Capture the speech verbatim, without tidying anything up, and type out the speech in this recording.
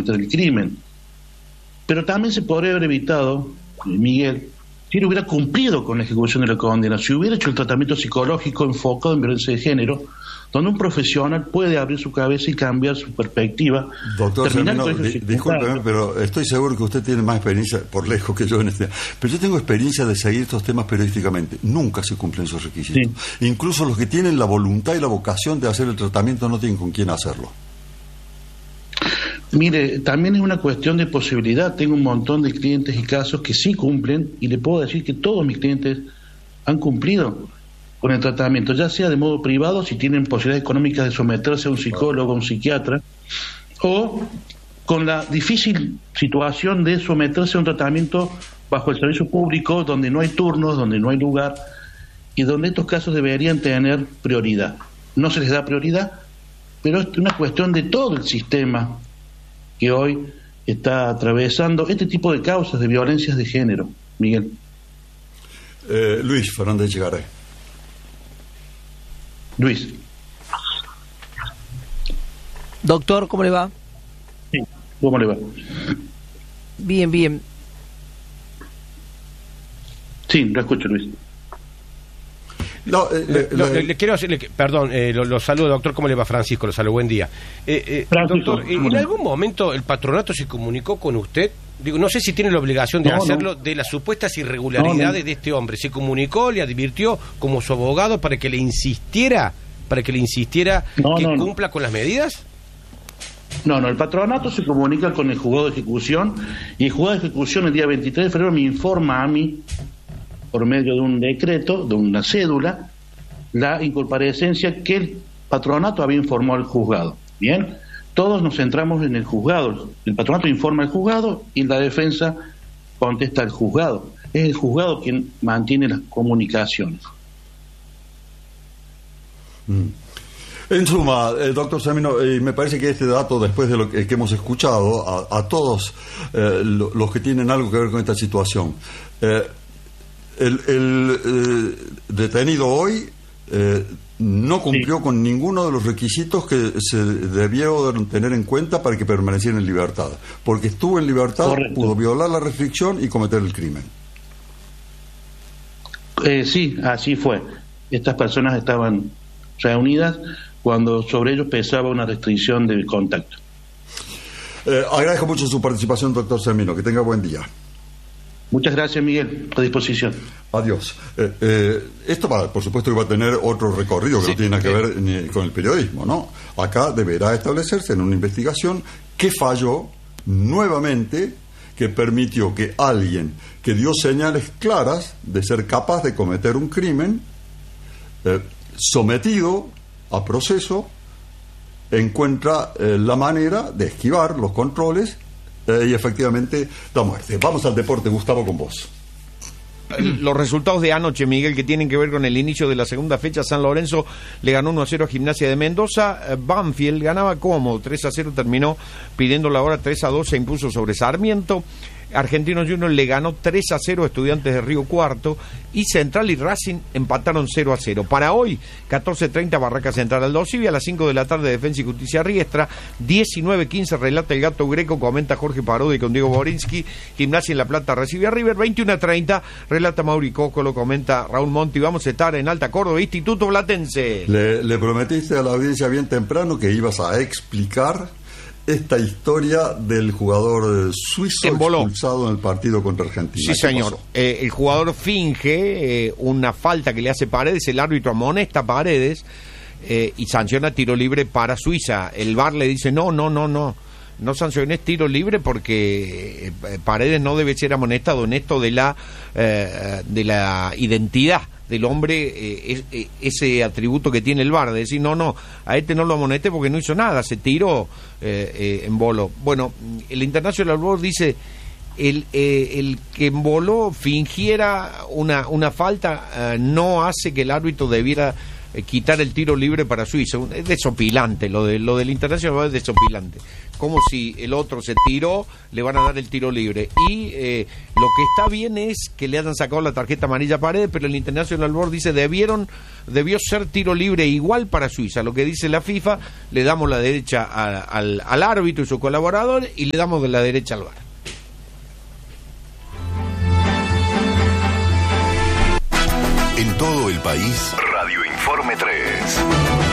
cometer el crimen. Pero también se podría haber evitado, Miguel, si él hubiera cumplido con la ejecución de la condena, si hubiera hecho el tratamiento psicológico enfocado en violencia de género, donde un profesional puede abrir su cabeza y cambiar su perspectiva. Doctor Semino, di, discúlpeme, pero estoy seguro que usted tiene más experiencia por lejos que yo en este. Pero yo tengo experiencia de seguir estos temas periodísticamente. Nunca se cumplen esos requisitos. Sí. Incluso los que tienen la voluntad y la vocación de hacer el tratamiento no tienen con quién hacerlo. Mire, también es una cuestión de posibilidad. Tengo un montón de clientes y casos que sí cumplen, y le puedo decir que todos mis clientes han cumplido con el tratamiento, ya sea de modo privado, si tienen posibilidades económicas de someterse a un psicólogo, a un psiquiatra, o con la difícil situación de someterse a un tratamiento bajo el servicio público, donde no hay turnos, donde no hay lugar, y donde estos casos deberían tener prioridad. No se les da prioridad, pero es una cuestión de todo el sistema que hoy está atravesando este tipo de causas de violencias de género, Miguel. Eh, Luis Fernández Llegaré. Luis. Doctor, ¿cómo le va? Sí, ¿cómo le va? Bien, bien. Sí, lo escucho, Luis. No, eh, le, le, le, le quiero hacerle, perdón, eh, lo, lo saludo, doctor, ¿cómo le va? Francisco, lo saludo, buen día. Eh, eh, doctor, eh, ¿en algún momento el patronato se comunicó con usted? Digo, no sé si tiene la obligación de no, hacerlo, no. de las supuestas irregularidades no, no. de este hombre. ¿Se comunicó, le advirtió como su abogado para que le insistiera, para que le insistiera no, que no, cumpla no. con las medidas? No, no, el patronato se comunica con el juzgado de ejecución, y el juzgado de ejecución el día veintitrés de febrero me informa a mí, por medio de un decreto, de una cédula, la incomparecencia que el patronato había informado al juzgado. Bien, todos nos centramos en el juzgado. El patronato informa al juzgado y la defensa contesta al juzgado. Es el juzgado quien mantiene las comunicaciones. Mm. En suma, eh, doctor Semino, eh, me parece que este dato, después de lo que, que hemos escuchado, a, a todos eh, lo, los que tienen algo que ver con esta situación, eh, el, el eh, detenido hoy eh, no cumplió sí. con ninguno de los requisitos que se debieron tener en cuenta para que permaneciera en libertad, porque estuvo en libertad, correcto, pudo violar la restricción y cometer el crimen. Eh, sí, así fue. Estas personas estaban reunidas cuando sobre ellos pesaba una restricción de contacto. Eh, agradezco mucho su participación, doctor Semino. Que tenga buen día. Muchas gracias, Miguel. A disposición. Adiós. Eh, eh, esto, va, por supuesto, que va a tener otro recorrido que sí, no tiene nada que ver ni con el periodismo, ¿no? Acá deberá establecerse en una investigación qué falló nuevamente que permitió que alguien que dio señales claras de ser capaz de cometer un crimen, eh, sometido a proceso, encuentra eh, la manera de esquivar los controles eh, y efectivamente da muerte. Vamos al deporte, Gustavo, con vos. Los resultados de anoche, Miguel, que tienen que ver con el inicio de la segunda fecha. San Lorenzo le ganó uno a cero a Gimnasia de Mendoza. Banfield ganaba cómodo, tres a cero, terminó pidiendo la hora, tres a dos se impuso sobre Sarmiento. Argentinos Juniors le ganó tres a cero a Estudiantes de Río Cuarto, y Central y Racing empataron cero a cero. Para hoy, catorce treinta, Barraca Central Aldosivi, a las cinco de la tarde Defensa y Justicia Riestra, diecinueve quince relata el Gato Greco, comenta Jorge Parodi con Diego Borinsky, Gimnasia en La Plata recibe a River, veintiuno treinta, relata Mauri Cócolo, comenta Raúl Monti. Vamos a estar en Alta Córdoba, Instituto Platense. Le, le prometiste a la audiencia bien temprano que ibas a explicar esta historia del jugador suizo expulsado en el partido contra Argentina. Sí, señor. Eh, el jugador finge eh, una falta que le hace Paredes, el árbitro amonesta a Paredes eh, y sanciona tiro libre para Suiza. El V A R le dice, no, no, no, no, no sanciones tiro libre porque eh, Paredes no debe ser amonestado en esto de la, eh, de la identidad del hombre, eh, es, eh, ese atributo que tiene el V A R, de decir, no, no, a este no lo amonesté porque no hizo nada, se tiró eh, eh, en bolo. Bueno, el International Board dice, el, eh, el que en bolo fingiera una, una falta eh, no hace que el árbitro debiera eh, quitar el tiro libre para Suiza. Es desopilante, lo, de, lo del internacional es desopilante. Como si el otro se tiró, le van a dar el tiro libre. Y eh, lo que está bien es que le hayan sacado la tarjeta amarilla a Paredes, pero el International Board dice debieron debió ser tiro libre igual para Suiza. Lo que dice la FIFA, le damos la derecha a, al, al árbitro y su colaborador y le damos de la derecha al V A R. En todo el país, Radio Informe tres.